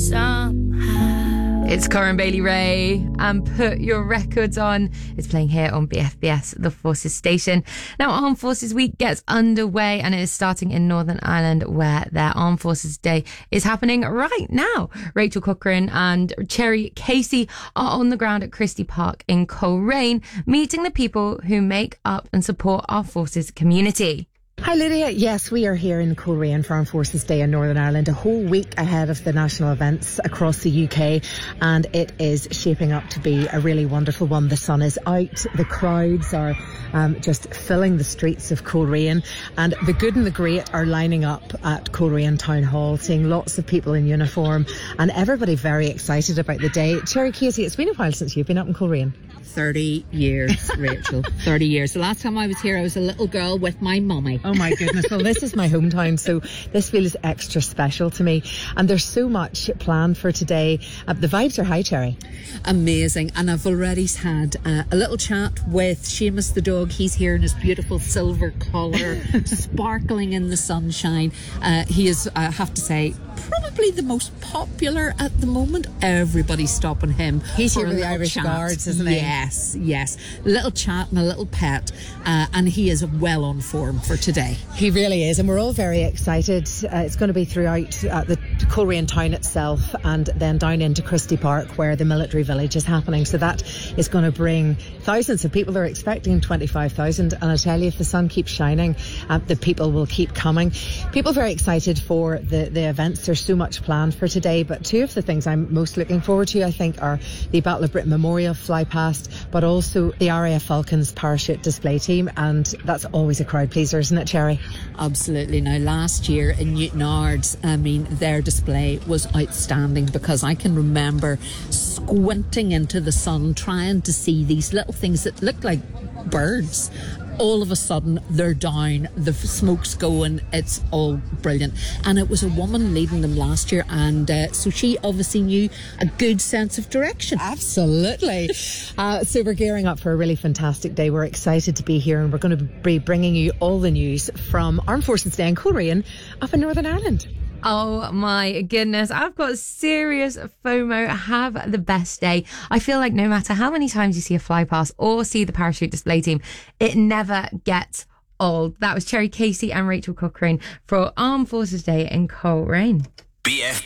somehow. It's Corin Bailey Ray and Put Your Records On. It's playing here on BFBS, the Forces station. Now, Armed Forces Week gets underway and it is starting in Northern Ireland where their Armed Forces Day is happening right now. Rachel Cochrane and Cherry Casey are on the ground at Christie Park in Coleraine, meeting the people who make up and support our Forces community. Hi Lydia, yes, we are here in Coleraine for Armed Forces Day in Northern Ireland, a whole week ahead of the national events across the UK, and it is shaping up to be a really wonderful one. The sun is out, the crowds are just filling the streets of Coleraine, and the good and the great are lining up at Coleraine Town Hall, seeing lots of people in uniform and everybody very excited about the day. Cherry Casey, it's been a while since you've been up in Coleraine. 30 years, Rachel. 30 years. The last time I was here, I was a little girl with my mummy. Oh my goodness. Well, this is my hometown, so this feels extra special to me. And there's so much planned for today. The vibes are high, Cherry. Amazing. And I've already had a little chat with Seamus the dog. He's here in his beautiful silver collar, sparkling in the sunshine. He is, I have to say, probably the most popular at the moment. Everybody's stopping him. He's here with the Irish Guards, isn't he? Yes. A little chat and a little pet. And he is well on form for today. He really is, and we're all very excited. It's going to be throughout the Coleraine town itself and then down into Christie Park where the military village is happening. So that is going to bring thousands of people. They're expecting 25,000, and I tell you, if the sun keeps shining, the people will keep coming. People very excited for the events. There's so much planned for today, but two of the things I'm most looking forward to, I think, are the Battle of Britain Memorial fly past, but also the RAF Falcons parachute display team, and that's always a crowd pleaser, isn't it, Cherry? Absolutely. Now, last year in Newtownards, their display was outstanding because I can remember squinting into the sun trying to see these little things that look like birds. All of a sudden they're down, the smoke's going, it's all brilliant. And it was a woman leading them last year, and so she obviously knew a good sense of direction. Absolutely. So we're gearing up for a really fantastic day. We're excited to be here, and we're going to be bringing you all the news from Armed Forces Day in Coleraine up in Northern Ireland. Oh my goodness, I've got serious FOMO. Have the best day. I feel like no matter how many times you see a fly past or see the parachute display team, it never gets old. That was Cherry Casey and Rachel Cochrane for Armed Forces Day in Coleraine.